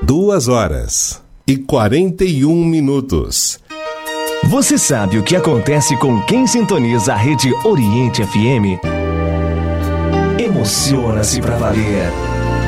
2h41. Você sabe o que acontece com quem sintoniza a Rede Oriente FM? Emociona-se pra valer.